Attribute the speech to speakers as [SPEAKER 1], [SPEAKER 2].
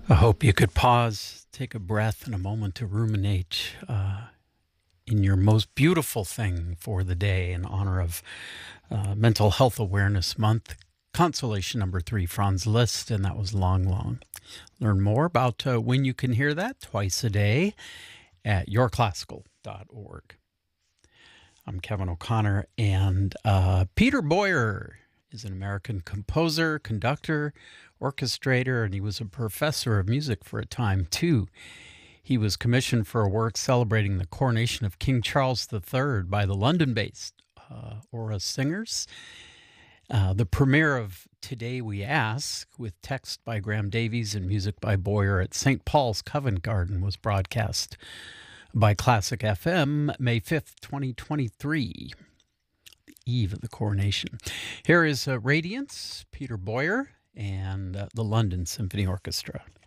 [SPEAKER 1] I hope you could pause, take a breath, and a moment to ruminate in your most beautiful thing for the day in honor of Mental Health Awareness Month, consolation number 3, Franz Liszt, and that was Long Long. Learn more about when you can hear that twice a day at yourclassical.org. I'm Kevin O'Connor, and Peter Boyer is an American composer, conductor, orchestrator, and he was a professor of music for a time, too. He was commissioned for a work celebrating the coronation of King Charles III by the London-based Aura Singers. The premiere of Today We Ask, with text by Graham Davies and music by Boyer at St. Paul's Covent Garden, was broadcast by Classic FM May 5th, 2023, the eve of the coronation. Here is Radiance, Peter Boyer, and the London Symphony Orchestra.